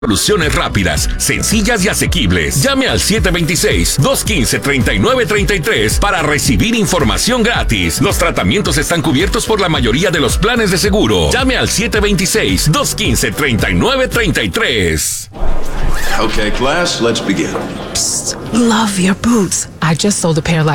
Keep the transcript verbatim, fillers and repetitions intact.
Soluciones rápidas, sencillas y asequibles. Llame al siete dos seis, dos uno cinco, tres nueve tres tres para recibir información gratis. Los tratamientos están cubiertos por la mayoría de los planes de seguro. Llame al siete dos seis, dos uno cinco, tres nueve tres tres. Okay, class, let's begin. Psst, love your boots. I just sold a pair like